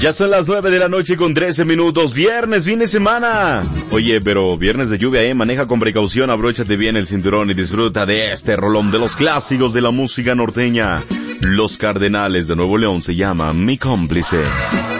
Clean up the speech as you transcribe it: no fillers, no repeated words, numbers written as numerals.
Ya son las 9 de la noche con 13 minutos. Viernes, fin de semana. Oye, pero viernes de lluvia, maneja con precaución, abróchate bien el cinturón y disfruta de este rolón de los clásicos de la música norteña. Los Cardenales de Nuevo León se llama Mi Cómplice.